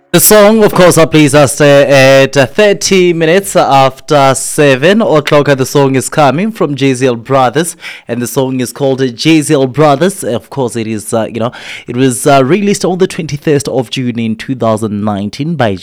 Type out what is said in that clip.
The song, of course, plays us at 30 minutes after 7 o'clock. The song is coming from JZL Brothers, and the song is called JZL Brothers. Of course, it is, it was released on the 23rd of June in 2019 by